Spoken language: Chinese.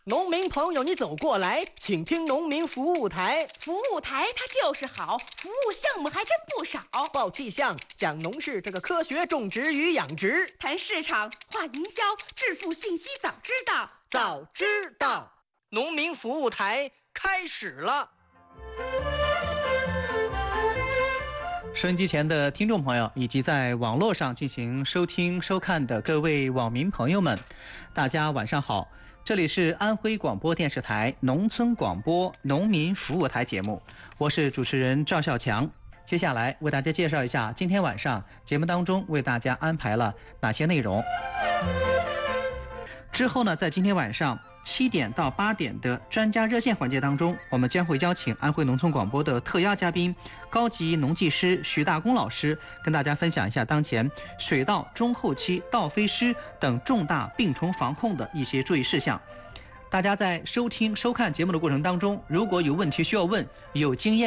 农民朋友，你走过来，请听农民服务台。 服务台它就是好，服务项目还真不少。 报气象，讲农事这个科学种植与养殖， 谈市场，话营销，致富信息早知道， 早知道。农民服务台开始了。 收音机前的听众朋友，以及在网络上进行收听收看的各位网民朋友们，大家晚上好。这里是安徽广播电视台农村广播农民服务台节目，我是主持人赵孝强。接下来为大家介绍一下今天晚上节目当中为大家安排了哪些内容。之后呢，在今天晚上7点到8点的专家热线环节当中，我们将会邀请安徽农村广播的特邀嘉宾高级农技师徐大功老师，跟大家分享一下当前水稻中后期稻飞失等重大病虫防控的一些注意事项。大家在收听收看节目的过程当中，如果有问题需要问，有经验